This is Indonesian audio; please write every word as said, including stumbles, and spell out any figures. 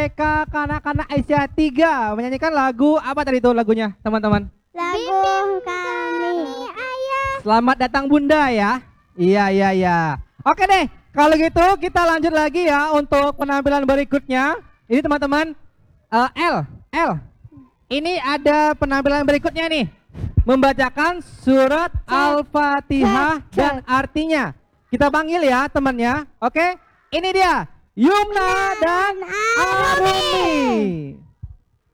T K Kanak-kanak Aisyah tiga menyanyikan lagu apa tadi itu lagunya, teman-teman? Lagu kami. Ayah. Selamat datang Bunda ya. Iya, iya, iya. Oke deh, kalau gitu kita lanjut lagi ya untuk penampilan berikutnya. Ini teman-teman, uh, L, L. Ini ada penampilan berikutnya nih. Membacakan surat Al-Fatihah dan artinya. Kita panggil ya temannya. Oke, ini dia Yumna dan Arumi.